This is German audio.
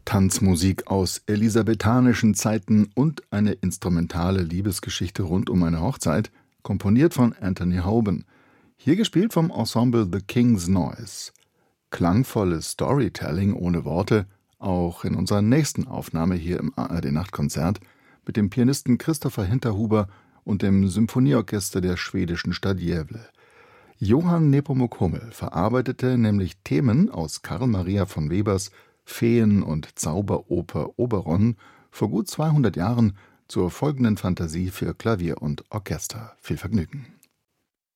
Tanzmusik aus elisabethanischen Zeiten und eine instrumentale Liebesgeschichte rund um eine Hochzeit, komponiert von Anthony Hoban. Hier gespielt vom Ensemble The King's Noise. Klangvolles Storytelling ohne Worte, auch in unserer nächsten Aufnahme hier im ARD-Nachtkonzert mit dem Pianisten Christopher Hinterhuber und dem Symphonieorchester der schwedischen Stadt Gävle. Johann Nepomuk Hummel verarbeitete nämlich Themen aus Carl Maria von Webers Feen- und Zauberoper Oberon vor gut 200 Jahren zur folgenden Fantasie für Klavier und Orchester. Viel Vergnügen.